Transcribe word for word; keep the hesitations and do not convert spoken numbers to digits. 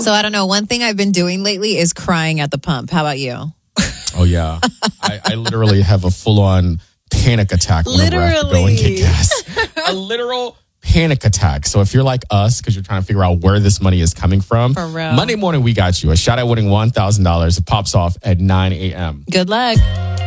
So I don't know. One thing I've been doing lately is crying at the pump. How about you? Oh, yeah. I, I literally have a full-on panic attack whenever I have to go and get gas. A literal panic attack. So if you're like us, because you're trying to figure out where this money is coming from, For real. Monday morning, we got you. A shot at winning one thousand dollars. It pops off at nine a.m. Good luck.